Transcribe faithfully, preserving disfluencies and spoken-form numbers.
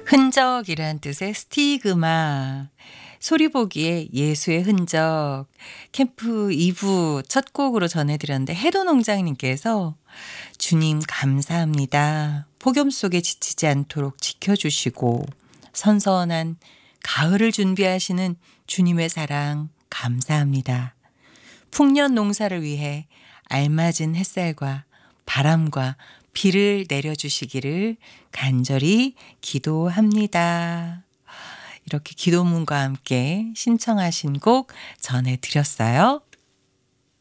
흔적이란 뜻의 스티그마. 소리 보기에 예수의 흔적. 캠프 이 부 첫 곡으로 전해드렸는데 해도 농장님께서 주님 감사합니다. 폭염 속에 지치지 않도록 지켜주시고 선선한 가을을 준비하시는 주님의 사랑 감사합니다. 풍년 농사를 위해 알맞은 햇살과 바람과 비를 내려주시기를 간절히 기도합니다. 이렇게 기도문과 함께 신청하신 곡 전해드렸어요.